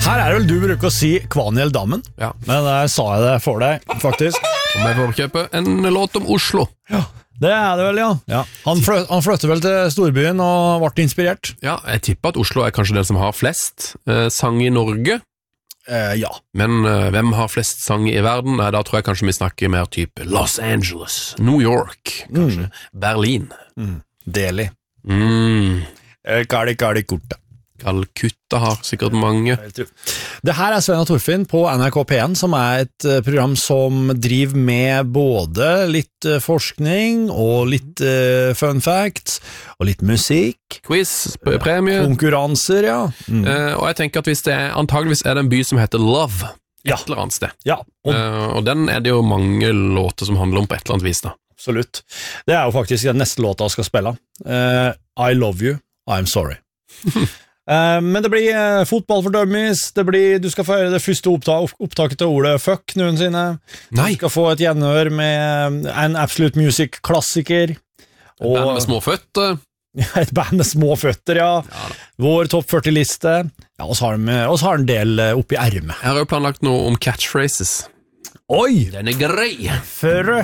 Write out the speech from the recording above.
Her det vel du bruker å si Kvaniel-dammen. Ja. Men der sa jeg det for deg, faktisk. Om jeg får kjøpe en låt om Oslo. Ja, det det vel, ja. Han flyttet vel til storbyen og ble inspirert. Ja, jeg tipper at Oslo kanskje den som har flest sang i Norge. Ja. Men hvem har flest sang i verden? Nei, da tror jeg kanskje vi snakker mer type Los Angeles, New York, kanskje Berlin. Delhi. Kali korte. Calcutta har sikkert mange. Det her Svein og Torfinn på NRK P1, som et program som driver med både litt forskning og litt fun facts og litt musikk. Quiz, premie. Konkurranser, ja. Og jeg tenker at hvis antageligvis det en by som heter Love, et eller annet sted. Ja. Og den det jo mange låter som handler om på et eller annet vis da. Absolutt. Det jo faktisk den neste låta jeg skal spille. I love you, I'm sorry. Men det blir fotball for dummies, du skal få høre det første opptaket til ordet fuck noensinne. Nei. Du skal få et gjenhør med en Absolute Music-klassiker. Et band med små føtter. Et band med små føtter, ja. Vår topp 40-liste. Ja, og så har en del oppi ermet. Jeg har jo planlagt noe om catchphrases. Oi! Den grei. Frø